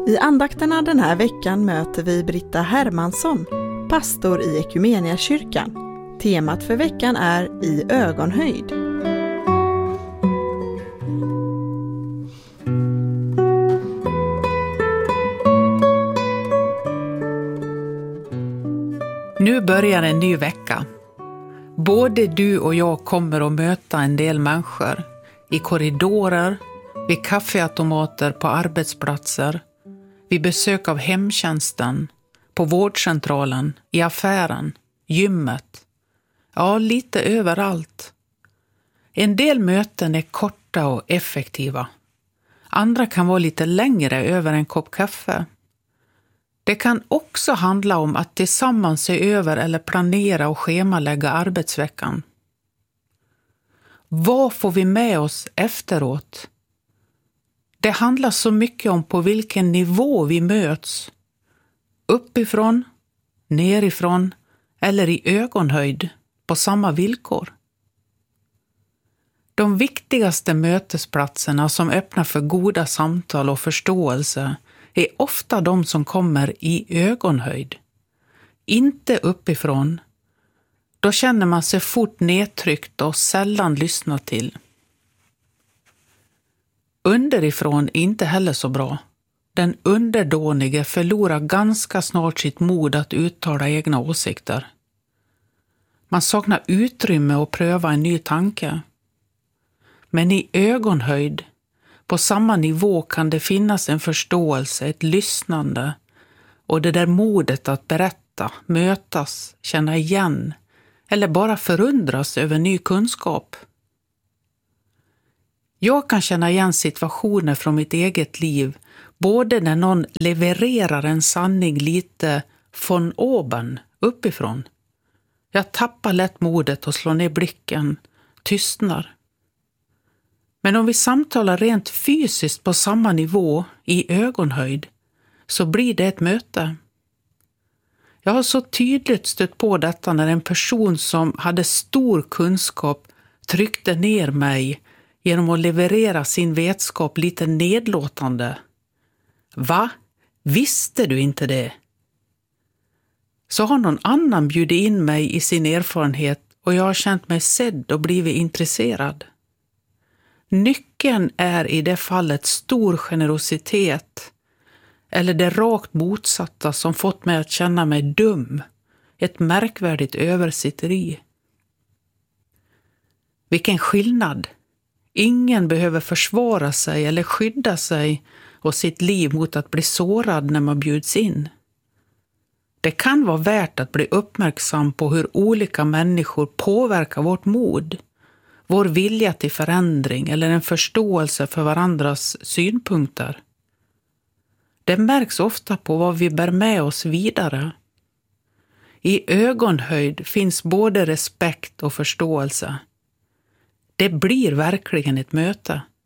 I andakterna den här veckan möter vi Britta Hermansson, pastor i Ekumeniakyrkan. Temat för veckan är i ögonhöjd. Nu börjar en ny vecka. Både du och jag kommer att möta en del människor i korridorer, vid kaffeautomater på arbetsplatser, vid besök av hemtjänsten, på vårdcentralen, i affären, gymmet. Ja, lite överallt. En del möten är korta och effektiva. Andra kan vara lite längre över en kopp kaffe. Det kan också handla om att tillsammans se över eller planera och schemalägga arbetsveckan. Vad får vi med oss efteråt? Det handlar så mycket om på vilken nivå vi möts. Uppifrån, nerifrån eller i ögonhöjd på samma villkor. De viktigaste mötesplatserna som öppnar för goda samtal och förståelse är ofta de som kommer i ögonhöjd. Inte uppifrån. Då känner man sig fort nedtryckt och sällan lyssnat till. Underifrån är inte heller så bra. Den underdånige förlorar ganska snart sitt mod att uttala egna åsikter. Man saknar utrymme att pröva en ny tanke. Men i ögonhöjd, på samma nivå, kan det finnas en förståelse, ett lyssnande och det där modet att berätta, mötas, känna igen eller bara förundras över ny kunskap. Jag kan känna igen situationer från mitt eget liv, både när någon levererar en sanning lite von oben, uppifrån. Jag tappar lätt modet och slår ner blicken, tystnar. Men om vi samtalar rent fysiskt på samma nivå, i ögonhöjd, så blir det ett möte. Jag har så tydligt stött på detta när en person som hade stor kunskap tryckte ner mig genom att leverera sin vetskap lite nedlåtande. Va? Visste du inte det? Så har någon annan bjudit in mig i sin erfarenhet och jag har känt mig sedd och blivit intresserad. Nyckeln är i det fallet stor generositet eller det rakt motsatta som fått mig att känna mig dum, ett märkvärdigt översitteri. Vilken skillnad! Ingen behöver försvara sig eller skydda sig och sitt liv mot att bli sårad när man bjuds in. Det kan vara värt att bli uppmärksam på hur olika människor påverkar vårt mod, vår vilja till förändring eller en förståelse för varandras synpunkter. Det märks ofta på vad vi bär med oss vidare. I ögonhöjd finns både respekt och förståelse. Det blir verkligen ett möte.